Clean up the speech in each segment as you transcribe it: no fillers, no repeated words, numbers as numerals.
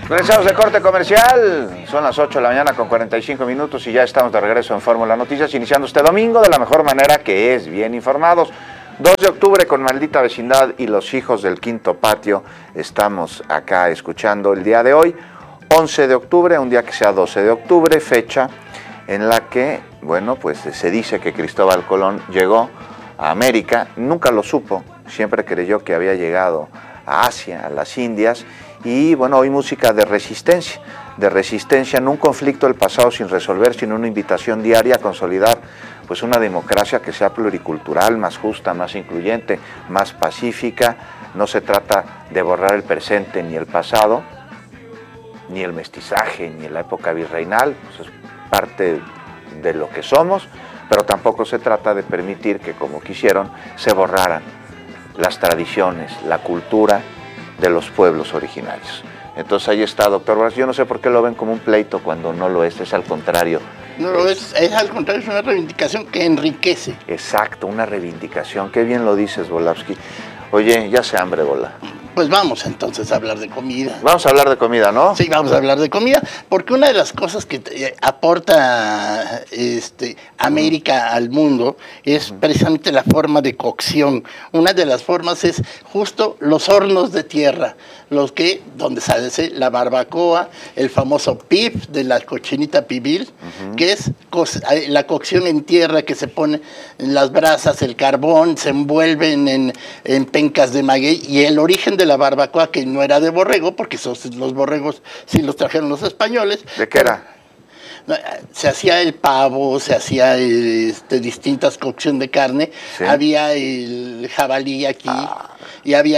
Regresamos de corte comercial, son las 8 de la mañana con 45 minutos y ya estamos de regreso en Fórmula Noticias, iniciando este domingo de la mejor manera, que es bien informados. 2 de octubre con Maldita Vecindad y Los Hijos del Quinto Patio, estamos acá escuchando el día de hoy, 11 de octubre, un día que sea 12 de octubre, fecha en la que, bueno, pues se dice que Cristóbal Colón llegó a América, nunca lo supo, siempre creyó que había llegado a Asia, a las Indias. Y bueno, hoy música de resistencia en un conflicto del pasado sin resolver, sino una invitación diaria a consolidar pues una democracia que sea pluricultural, más justa, más incluyente, más pacífica. No se trata de borrar el presente ni el pasado, ni el mestizaje, ni la época virreinal, pues es parte de lo que somos, pero tampoco se trata de permitir que, como quisieron, se borraran las tradiciones, la cultura de los pueblos originarios. Entonces ahí está, doctor Vargas. Yo no sé por qué lo ven como un pleito cuando no lo es al contrario. No lo es al contrario, es una reivindicación que enriquece. Exacto, una reivindicación. Qué bien lo dices, Volavsky. Oye, ya se hambre, Bola. Pues vamos entonces a hablar de comida. Vamos a hablar de comida, ¿no? Sí, vamos a hablar de comida, porque una de las cosas que aporta América al mundo es precisamente la forma de cocción. Una de las formas es justo los hornos de tierra, donde se hace la barbacoa, el famoso pib de la cochinita pibil, que es la cocción en tierra, que se pone en las brasas, el carbón, se envuelven en pencas de maguey, y el origen de la barbacoa, que no era de borrego, porque los borregos sí los trajeron los españoles. ¿De qué era? Se hacía el pavo, se hacía distintas cocciones de carne, sí. Había el jabalí aquí, y había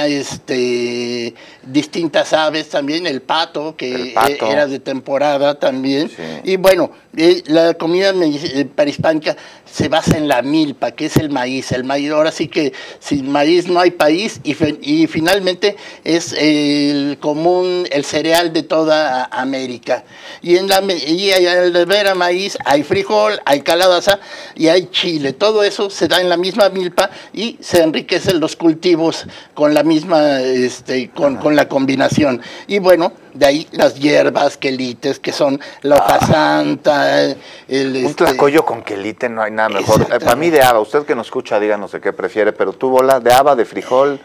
distintas aves también, el pato, que era de temporada también, sí. Y bueno, la comida prehispánica se basa en la milpa, que es el maíz. El maíz, ahora sí que sin maíz no hay país, y finalmente es el cereal de toda América. Y al ver a maíz hay frijol, hay calabaza y hay chile. Todo eso se da en la misma milpa y se enriquecen los cultivos con la misma, con la combinación. Y bueno, de ahí las hierbas, quelites, que son la hoja santa. Un tlacoyo con quelite, no hay nada mejor. Para mí de haba, usted que nos escucha, díganos de qué prefiere, pero tú, Bola, de haba, de frijol.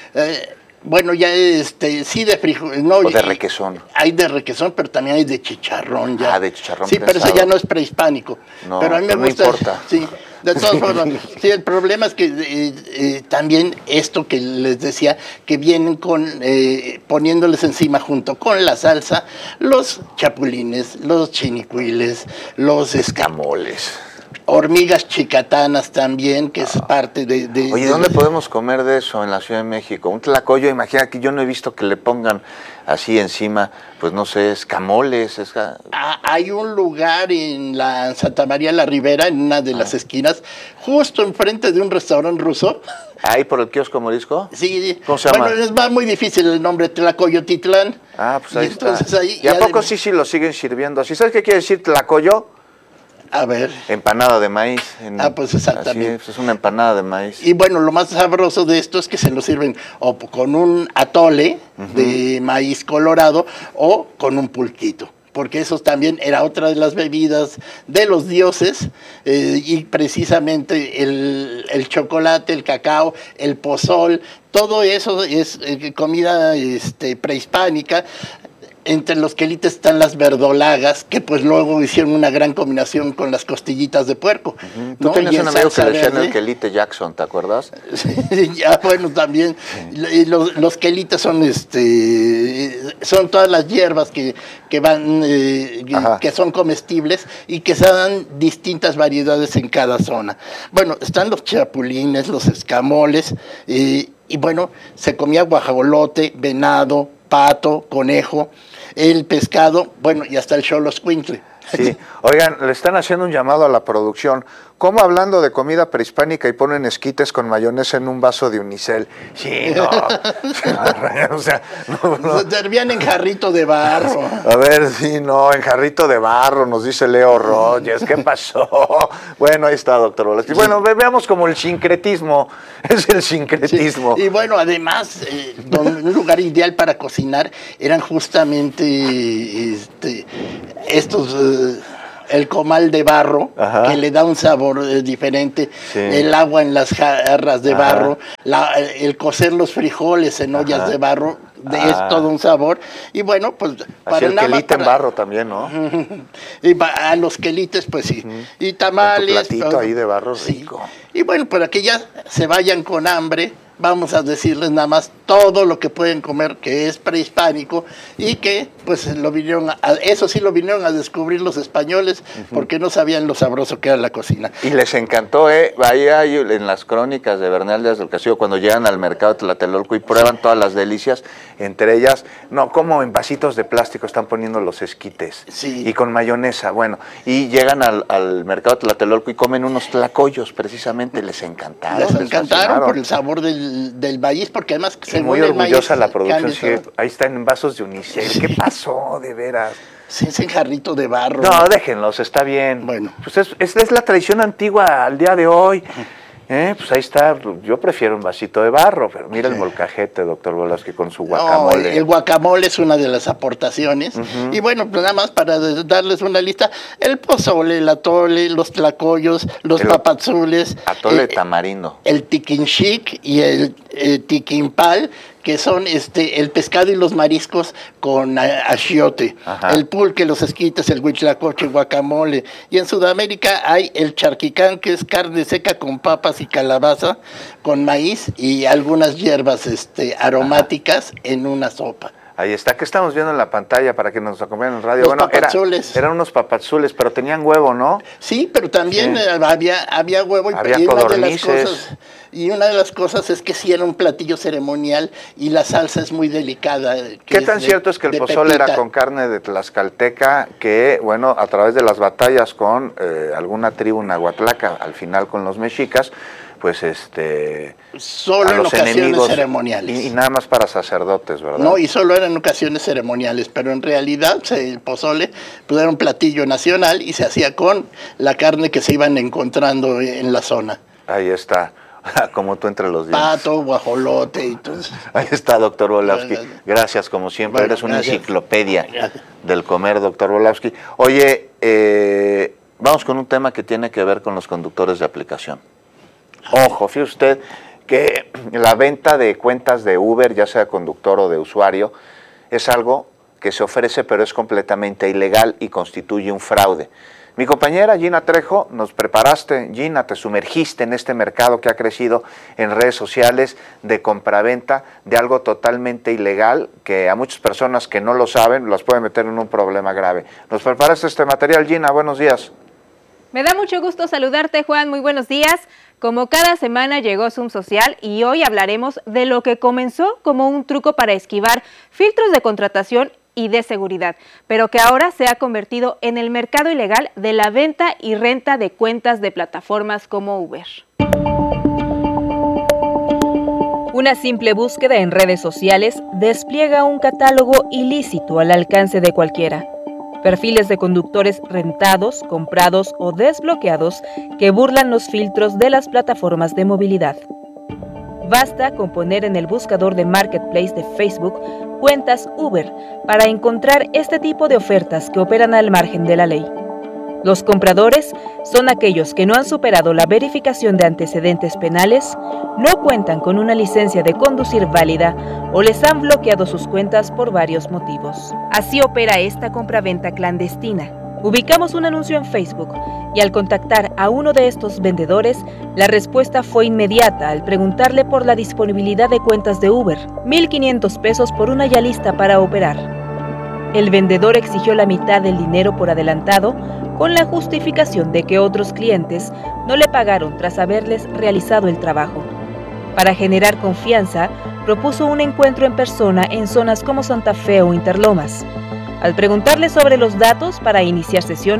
Bueno, ya sí de frijol. No, o de requesón. Hay de requesón, pero también hay de chicharrón ya. De chicharrón. Sí, pero eso ya no es prehispánico. No, pero a mí me gusta. No importa. Sí, de todas formas. Sí, el problema es que también esto que les decía, que vienen poniéndoles encima junto con la salsa, los chapulines, los chinicuiles, los escamoles. Hormigas chicatanas también, que es parte de... Oye, ¿dónde podemos comer de eso en la Ciudad de México? Un tlacoyo, imagina que yo no he visto que le pongan así encima, pues no sé, escamoles. Hay un lugar en la Santa María la Ribera, en una de las esquinas, justo enfrente de un restaurante ruso. ¿Ahí por el kiosco Morisco? Sí. ¿Cómo se llama? Bueno, es muy difícil el nombre, Tlacoyotitlán. Pues ahí está. ¿Y a poco sí lo siguen sirviendo así? ¿Sabes qué quiere decir tlacoyo? A ver. Empanada de maíz. Pues exactamente. Así es una empanada de maíz. Y bueno, lo más sabroso de esto es que se lo sirven o con un atole de maíz colorado o con un pulquito, porque eso también era otra de las bebidas de los dioses, y precisamente el chocolate, el cacao, el pozol, todo eso es comida prehispánica. Entre los quelites están las verdolagas, que pues luego hicieron una gran combinación con las costillitas de puerco. Tú tenías un amigo que le decían el quelite Jackson, ¿te acuerdas? Sí, ya, bueno, también. Y los quelites son todas las hierbas que van, que son comestibles y que se dan distintas variedades en cada zona. Bueno, están los chapulines, los escamoles, y bueno, se comía guajolote, venado, pato, conejo, el pescado, bueno, y hasta el xoloscuintle. Sí, oigan, le están haciendo un llamado a la producción. ¿Cómo hablando de comida prehispánica y ponen esquites con mayonesa en un vaso de unicel? Sí, no. O sea, no. Se servían en jarrito de barro. A ver, sí, no, en jarrito de barro, nos dice Leo Rogers. ¿Qué pasó? Bueno, ahí está, doctor Volaski. Bueno, veamos como el sincretismo. Es el sincretismo. Sí. Y bueno, además, un lugar ideal para cocinar eran justamente estos... el comal de barro, ajá, que le da un sabor diferente, sí, el agua en las jarras de, ajá, barro, el cocer los frijoles en ollas, ajá, de barro, es todo un sabor. Y bueno, pues para el quelite en barro también, ¿no? Y a los quelites, pues sí. Y tamales. Con tu platito ahí de barro rico. Sí. Y bueno, para que ya se vayan con hambre, vamos a decirles nada más todo lo que pueden comer que es prehispánico y que pues lo vinieron eso sí lo vinieron a descubrir los españoles, porque no sabían lo sabroso que era la cocina. Y les encantó, vaya en las crónicas de Bernal Díaz del Castillo cuando llegan al mercado de Tlatelolco y prueban todas las delicias, entre ellas, no, como en vasitos de plástico están poniendo los esquites, sí, y con mayonesa, bueno, y llegan al mercado de Tlatelolco y comen unos tlacoyos precisamente, les encantaron. Les encantaron por el sabor del maíz, porque además se muy orgullosa la producción, sí, ahí están en vasos de unicel. ¿Qué pasó, de veras? Sí, ese jarrito de barro. No, déjenlos, está bien. Bueno. Pues es la tradición antigua al día de hoy. Pues ahí está, yo prefiero un vasito de barro, pero mira el molcajete, doctor Volaski, con su guacamole. No, el guacamole es una de las aportaciones. Y bueno, pues nada más para darles una lista, el pozole, el atole, los tlacoyos, los papazules. Atole tamarindo. El tiquinchic y el tiquimpal, que son el pescado y los mariscos con achiote, el pulque, los esquites, el huitlacoche, guacamole. Y en Sudamérica hay el charquicán, que es carne seca con papas y calabaza, con maíz y algunas hierbas aromáticas, ajá, en una sopa. Ahí está, ¿qué estamos viendo en la pantalla para que nos acompañen en radio? Los papazules. Eran unos papazules, pero tenían huevo, ¿no? Sí, pero también había huevo. Había codornices. Y una de las cosas es que sí era un platillo ceremonial y la salsa es muy delicada. ¿Qué tan cierto es que el pozole era con carne de tlaxcalteca que, bueno, a través de las batallas con alguna tribu nahuatlaca, al final con los mexicas, pues solo en ocasiones enemigos, ceremoniales. Y nada más para sacerdotes, ¿verdad? No, y solo eran ocasiones ceremoniales, pero en realidad el pozole pues, era un platillo nacional y se hacía con la carne que se iban encontrando en la zona. Ahí está. Como tú entre los dientes. Pato, guajolote y todo. Ahí está, doctor Volaski. Gracias, como siempre. Bueno, eres una enciclopedia del comer, doctor Volaski. Oye, vamos con un tema que tiene que ver con los conductores de aplicación. Ojo, fíjese usted que la venta de cuentas de Uber, ya sea conductor o de usuario, es algo que se ofrece, pero es completamente ilegal y constituye un fraude. Mi compañera Gina Trejo, nos preparaste, Gina, te sumergiste en este mercado que ha crecido en redes sociales de compraventa de algo totalmente ilegal, que a muchas personas que no lo saben, las puede meter en un problema grave. Nos preparaste este material, Gina, buenos días. Me da mucho gusto saludarte, Juan, muy buenos días. Como cada semana llegó Zoom Social y hoy hablaremos de lo que comenzó como un truco para esquivar filtros de contratación y de seguridad, pero que ahora se ha convertido en el mercado ilegal de la venta y renta de cuentas de plataformas como Uber. Una simple búsqueda en redes sociales despliega un catálogo ilícito al alcance de cualquiera. Perfiles de conductores rentados, comprados o desbloqueados que burlan los filtros de las plataformas de movilidad. Basta con poner en el buscador de Marketplace de Facebook cuentas Uber para encontrar este tipo de ofertas que operan al margen de la ley. Los compradores son aquellos que no han superado la verificación de antecedentes penales, no cuentan con una licencia de conducir válida o les han bloqueado sus cuentas por varios motivos. Así opera esta compraventa clandestina. Ubicamos un anuncio en Facebook y al contactar a uno de estos vendedores, la respuesta fue inmediata al preguntarle por la disponibilidad de cuentas de Uber, 1,500 pesos por una ya lista para operar. El vendedor exigió la mitad del dinero por adelantado con la justificación de que otros clientes no le pagaron tras haberles realizado el trabajo. Para generar confianza, propuso un encuentro en persona en zonas como Santa Fe o Interlomas. Al preguntarle sobre los datos para iniciar sesión,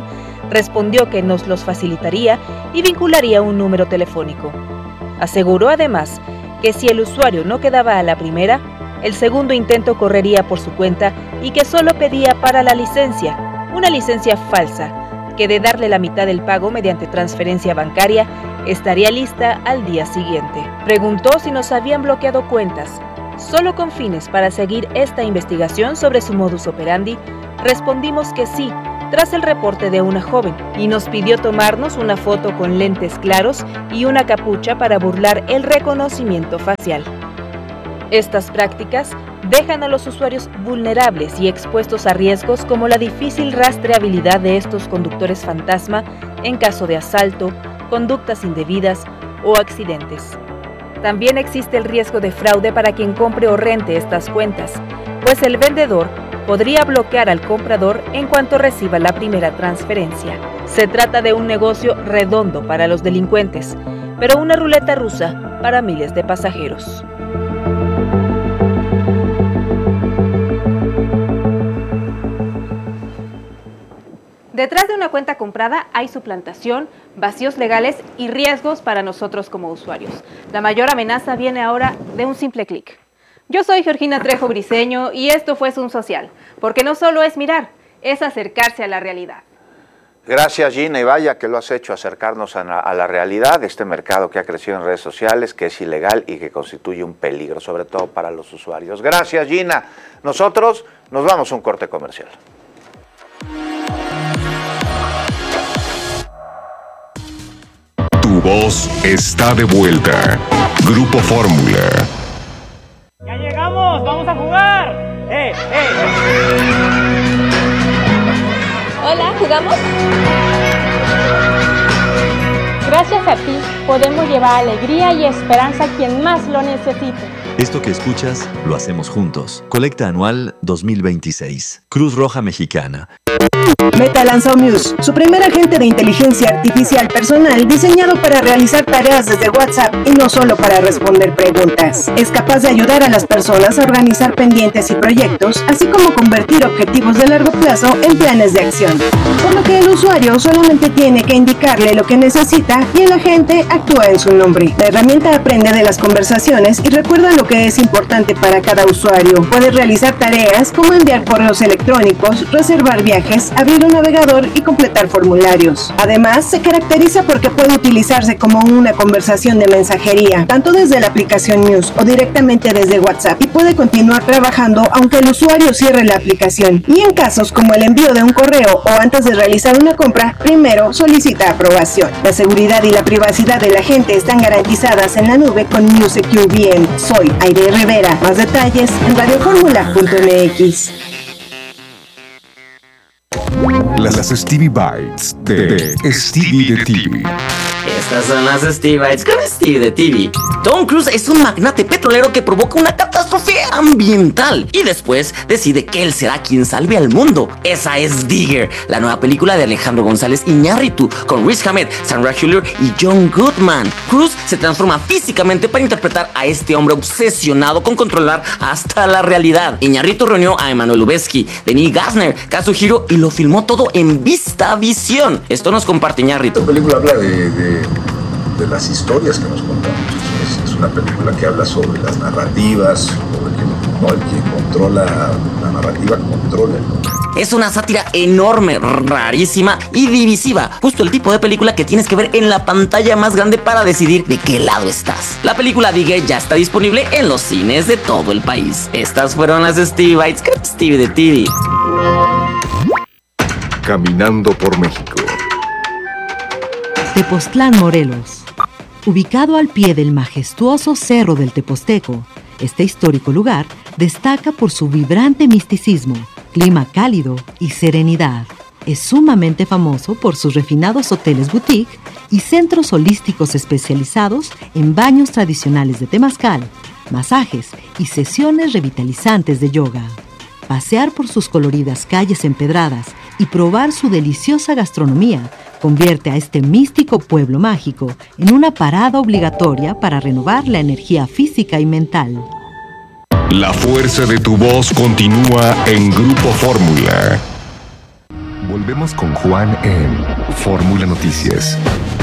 respondió que nos los facilitaría y vincularía un número telefónico. Aseguró además que si el usuario no quedaba a la primera, el segundo intento correría por su cuenta y que solo pedía para la licencia, una licencia falsa, que de darle la mitad del pago mediante transferencia bancaria, estaría lista al día siguiente. Preguntó si nos habían bloqueado cuentas, solo con fines para seguir esta investigación sobre su modus operandi. Respondimos que sí, tras el reporte de una joven, y nos pidió tomarnos una foto con lentes claros y una capucha para burlar el reconocimiento facial. Estas prácticas dejan a los usuarios vulnerables y expuestos a riesgos como la difícil rastreabilidad de estos conductores fantasma en caso de asalto, conductas indebidas o accidentes. También existe el riesgo de fraude para quien compre o rente estas cuentas, pues el vendedor podría bloquear al comprador en cuanto reciba la primera transferencia. Se trata de un negocio redondo para los delincuentes, pero una ruleta rusa para miles de pasajeros. Detrás de una cuenta comprada hay suplantación, vacíos legales y riesgos para nosotros como usuarios. La mayor amenaza viene ahora de un simple clic. Yo soy Georgina Trejo Briceño y esto fue Zoom Social, porque no solo es mirar, es acercarse a la realidad. Gracias, Gina, y vaya que lo has hecho, acercarnos a la realidad de este mercado que ha crecido en redes sociales, que es ilegal y que constituye un peligro, sobre todo para los usuarios. Gracias, Gina. Nosotros nos vamos a un corte comercial. Tu voz está de vuelta. Grupo Fórmula. ¡Ya llegamos! ¡Vamos a jugar! Hola, ¿jugamos? Gracias a ti, podemos llevar alegría y esperanza a quien más lo necesite. Esto que escuchas, lo hacemos juntos. Colecta anual 2026. Cruz Roja Mexicana. Meta lanzó Muse, su primer agente de inteligencia artificial personal diseñado para realizar tareas desde WhatsApp y no solo para responder preguntas. Es capaz de ayudar a las personas a organizar pendientes y proyectos, así como convertir objetivos de largo plazo en planes de acción. Por lo que el usuario solamente tiene que indicarle lo que necesita y el agente actúa en su nombre. La herramienta aprende de las conversaciones y recuerda lo que es importante para cada usuario. Puede realizar tareas como enviar correos electrónicos, reservar viajes, abrir un navegador y completar formularios. Además, se caracteriza porque puede utilizarse como una conversación de mensajería, tanto desde la aplicación Muse o directamente desde WhatsApp, y puede continuar trabajando aunque el usuario cierre la aplicación. Y en casos como el envío de un correo o antes de realizar una compra, primero solicita aprobación. La seguridad y la privacidad de la gente están garantizadas en la nube con Muse Secure VM. Soy Aire Rivera. Más detalles en radioformula.mx. Las Stevie Bites de Stevie de TV. Estas son las Stevie Bites con Stevie de TV. Tom Cruise es un magnate petrolero que provoca una catástrofe ambiental y después decide que él será quien salve al mundo. Esa es Digger, la nueva película de Alejandro González Iñárritu con Riz Ahmed, Sandra Hüller y John Goodman. Cruise se transforma físicamente para interpretar a este hombre obsesionado con controlar hasta la realidad. Iñárritu reunió a Emmanuel Lubezki, Denis Gassner, Kazuhiro y lo filmó todo en VistaVision. Esto nos comparte Iñárritu. Esta película habla de las historias que nos contamos. Es una película que habla sobre las narrativas, sobre el que controla la narrativa, controla el mundo. Es una sátira enorme, rarísima y divisiva. Justo el tipo de película que tienes que ver en la pantalla más grande para decidir de qué lado estás. La película Digger ya está disponible en los cines de todo el país. Estas fueron las Stevie Bites con Stevie de TV. Caminando por México. Tepoztlán, Morelos. Ubicado al pie del majestuoso Cerro del Teposteco, este histórico lugar destaca por su vibrante misticismo, clima cálido y serenidad. Es sumamente famoso por sus refinados hoteles boutique y centros holísticos especializados en baños tradicionales de temazcal, masajes y sesiones revitalizantes de yoga. Pasear por sus coloridas calles empedradas y probar su deliciosa gastronomía convierte a este místico pueblo mágico en una parada obligatoria para renovar la energía física y mental. La fuerza de tu voz continúa en Grupo Fórmula. Volvemos con Juan en Fórmula Noticias.